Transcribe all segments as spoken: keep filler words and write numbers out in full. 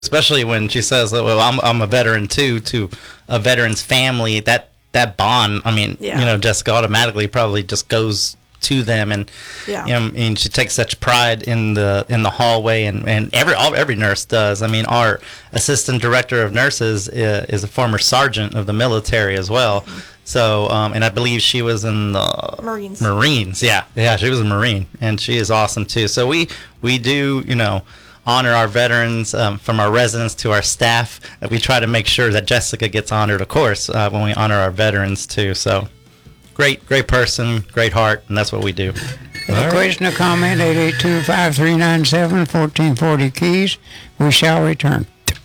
especially when she says, "Well, I'm I'm a veteran too," to a veteran's family. That that bond, I mean, Yeah. you know, Jessica automatically probably just goes to them, and Yeah. you know, I mean, she takes such pride in the in the hallway, and, and every all, every nurse does. I mean, our assistant director of nurses is, is a former sergeant of the military as well. So, um, and I believe she was in the Marines. Marines, yeah, yeah, she was a Marine, and she is awesome too. So we we do, you know, honor our veterans, um, from our residents to our staff. We try to make sure that Jessica gets honored, of course, uh, when we honor our veterans too. So, great, great person, great heart, and that's what we do. A question or comment, eight eight two, five three nine seven, one four four zero keys. We shall return.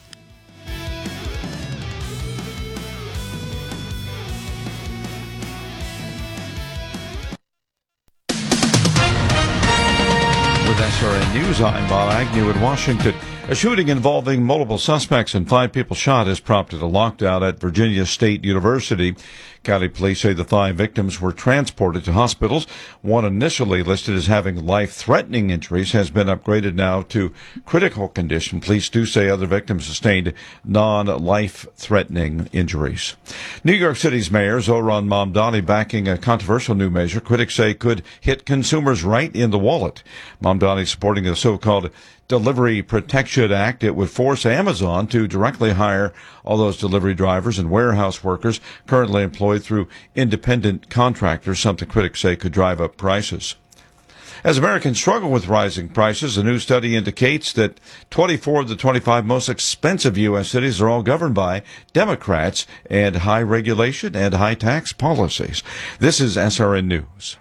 With S R N News, I'm Bob Agnew in Washington. A shooting involving multiple suspects and five people shot has prompted a lockdown at Virginia State University. County police say the five victims were transported to hospitals. One initially listed as having life-threatening injuries has been upgraded now to critical condition. Police do say other victims sustained non-life-threatening injuries. New York City's Mayor Zohran Mamdani backing a controversial new measure critics say could hit consumers right in the wallet. Mamdani supporting the so-called Delivery Protection Act. It would force Amazon to directly hire all those delivery drivers and warehouse workers currently employed through independent contractors, something critics say could drive up prices. As Americans struggle with rising prices, a new study indicates that twenty-four of the twenty-five most expensive U S cities are all governed by Democrats and high regulation and high tax policies. This is S R N News.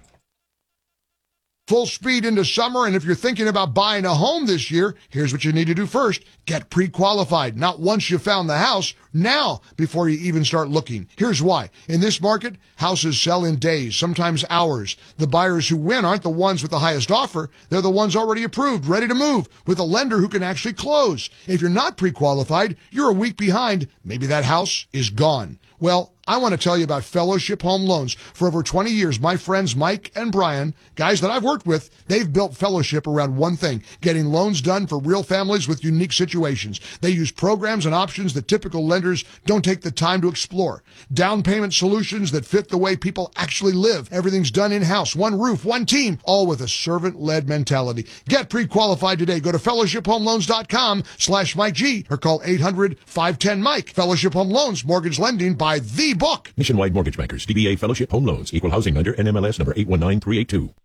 Full speed into summer, and if you're thinking about buying a home this year, here's what you need to do first. Get pre-qualified. Not once you found the house, now, before you even start looking. Here's why. In this market, houses sell in days, sometimes hours. The buyers who win aren't the ones with the highest offer. They're the ones already approved, ready to move, with a lender who can actually close. If you're not pre-qualified, you're a week behind. Maybe that house is gone. Well, I want to tell you about Fellowship Home Loans. For over twenty years, my friends Mike and Brian, guys that I've worked with, they've built Fellowship around one thing, getting loans done for real families with unique situations. They use programs and options that typical lenders don't take the time to explore. Down payment solutions that fit the way people actually live. Everything's done in-house, one roof, one team, all with a servant-led mentality. Get pre-qualified today. Go to fellowship home loans dot com slash Mike G or call eight hundred, five one zero, Mike. Fellowship Home Loans, mortgage lending by the book. Nationwide Mortgage Bankers, D B A Fellowship Home Loans, Equal Housing Lender, N M L S number eight one nine three eight two.